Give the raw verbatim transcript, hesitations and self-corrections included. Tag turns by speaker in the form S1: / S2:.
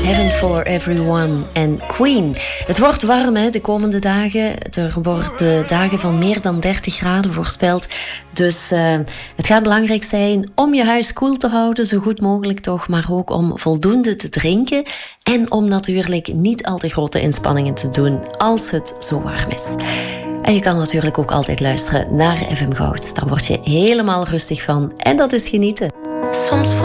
S1: Heaven for Everyone en Queen. Het wordt warm hè, de komende dagen. Er worden dagen van meer dan dertig graden voorspeld. Dus uh, het gaat belangrijk zijn om je huis koel te houden, zo goed mogelijk toch, maar ook om voldoende te drinken en om natuurlijk niet al te grote inspanningen te doen als het zo warm is. En je kan natuurlijk ook altijd luisteren naar F M Goud. Daar word je helemaal rustig van en dat is genieten.
S2: Soms